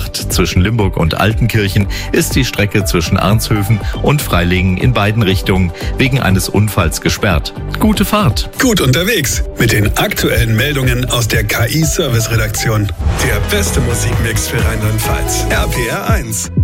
A8 zwischen Limburg und Altenkirchen ist die Strecke zwischen Arnshöfen und Freilingen in beiden Richtungen wegen eines Unfalls gesperrt. Gute Fahrt! Gut unterwegs mit den aktuellen Meldungen aus der KI-Service-Redaktion. Der beste Musikmix für Rheinland-Pfalz. RPR 1.